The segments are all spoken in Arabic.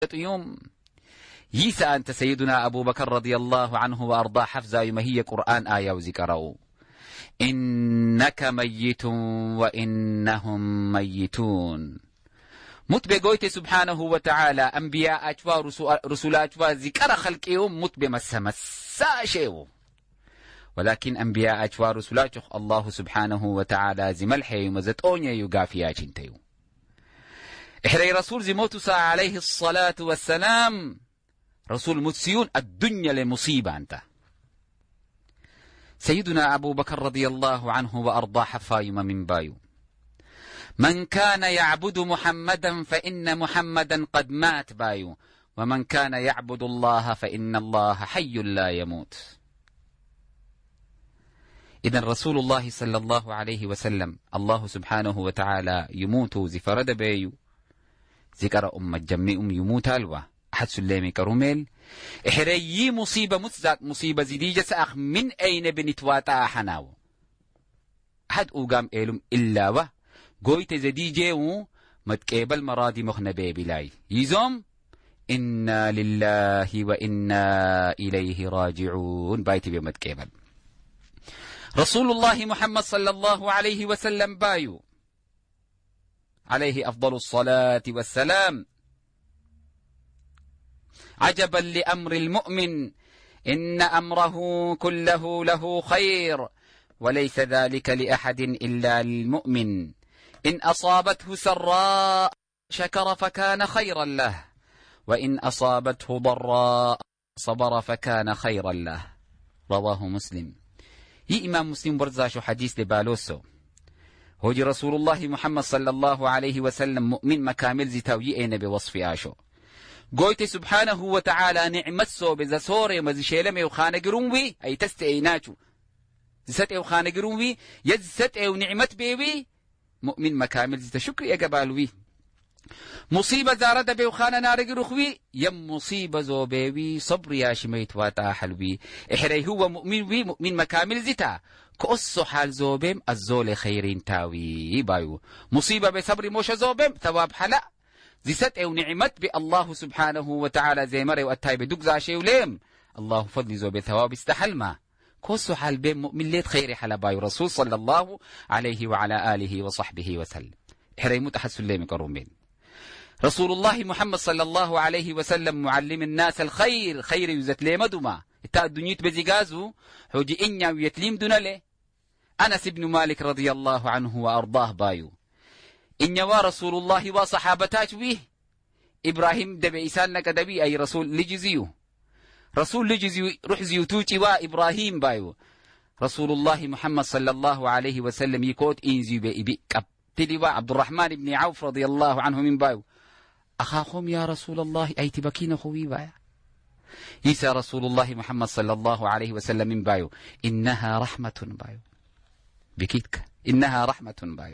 يوم يسا أنت سيدنا أبو بكر رضي الله عنه وأرضاه حفظا يما هي قرآن آية وذكره إنك ميت وإنهم ميتون مت بقويت سبحانه وتعالى أنبياء أجوا رسول أجوا ذكر خلقهم مت بمسا شيء ولكن أنبياء أجوا رسول أجوا الله سبحانه وتعالى زملحي وزتوني يقافيا جنتيو إحري رسول زموتو عليه الصلاة والسلام رسول متسيون الدنيا لمصيبة أنت سيدنا أبو بكر رضي الله عنه وأرضاه حفايم من بايو من كان يعبد محمدا فإن محمدا قد مات بايو ومن كان يعبد الله فإن الله حي لا يموت. إذن رسول الله صلى الله عليه وسلم الله سبحانه وتعالى يموت زفرد بايو ذكر جميع يموت الوا أحد سلامي كروميل إحري مصيبة متزاك مصيبة زديجة سأخ من أين بنتواتا حناو أحد أوغام إلم إلا و قويت زديجة متكيبل مرادي مخنبي بلاي يزوم إنا لله وإنا إليه راجعون بايتي بمتكيبل رسول الله محمد صلى الله عليه وسلم بايو عليه أفضل الصلاة والسلام عجبا لأمر المؤمن إن أمره كله له خير وليس ذلك لأحد إلا للمؤمن إن أصابته سراء شكر فكان خيرا له وإن أصابته ضراء صبر فكان خيرا له رواه مسلم. هي إمام مسلم برزاشو حديث لبالوسو هوجي رسول الله محمد صلى الله عليه وسلم مؤمن مكامل زتاوي أين بوصف آشو قويت سبحانه وتعالى نعمت سو بذا سوري مزيشيلمي وخانقرون وي أي تستعيناتو زست أو خانقرون وي يزست أو نعمت بيوي مؤمن مكامل زتا شكر يقبالوي مصيبة زارد بيو خانا نارقروخوي يم مصيبة زو بيوي صبر يا شميت واتا حلوي إحري هو مؤمن وي مؤمن مكامل زتا كأسو حال زوبيم الزول خيرين تاوي بايو مصيبة بصبر موش زوبيم ثواب حلا زيست او نعمت بالله سبحانه وتعالى زي مري واتاي بدق زاشي وليم الله فضل زوبي ثواب استحل ما كأسو حال بيم مؤمن ليت خيري حلا بايو رسول صلى الله عليه وعلى آله وصحبه وسلم إحري متحسن ليم كرومين رسول الله محمد صلى الله عليه وسلم معلم الناس الخير خير يزت ليم دما اتا الدنيت بزيغازو حوجي إنيا ويتليم دون لي أنس بن مالك رضي الله عنه وأرضاه بايو إن يوا رسول الله وصحابتاش بيه إبراهيم دبي إسان لك دبي أي رسول لجزيو رسول لجزيو روح زيوتوتي وإبراهيم بايو رسول الله محمد صلى الله عليه وسلم يكوت إنزيو بإبي كبتلي عبد الرحمن بن عوف رضي الله عنه من بايو أخاكم يا رسول الله أي تبكين خوي بايا يسى رسول الله محمد صلى الله عليه وسلم من بايو إنها رحمة بايو بكيتك إنها رحمة بايو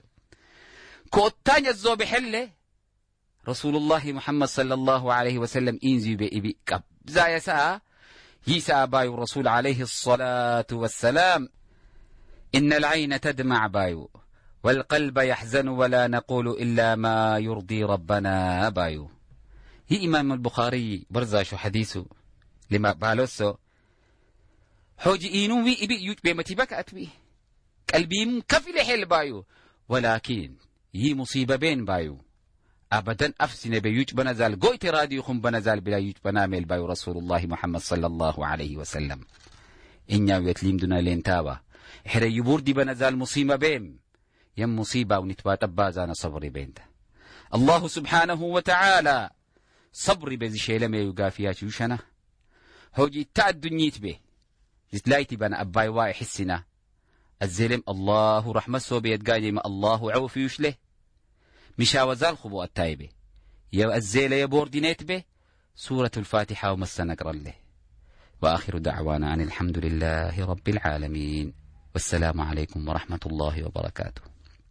كوتان يزو بحله رسول الله محمد صلى الله عليه وسلم إنزي بإبي كبزا يسا يسا بايو رسول عليه الصلاة والسلام إن العين تدمع بايو والقلب يحزن ولا نقول إلا ما يرضي ربنا بايو. هي إمام البخاري برزاشو حديثه لما بالوسو حوجي إينو وي إبي يوج بمتبك أتوي قلبي مكفل حل بايو ولكن هي مصيبة بين بايو أبدا أفسن بيوج بنزال قويت راديو خم بنزال بلا يوج بنامل بايو رسول الله محمد صلى الله عليه وسلم إنيا ويتليم دون لينتابا حري يبوردي بنزال مصيبة بين يم مصيبة ونتبات أبازانا صبري بينته الله سبحانه وتعالى صبري بزي شيلمي يقافيات يوشنا هوجي تعد دنيت به زتلايتي بنا أباي واي حسنا الزلم الله رحمة صوبيت قايم الله عوف يشله مشاوزال خبو التايبه يا الزيلة يا بوردينيت به سورة الفاتحة ومسنقر له وآخر دعوانا عن الحمد لله رب العالمين والسلام عليكم ورحمة الله وبركاته.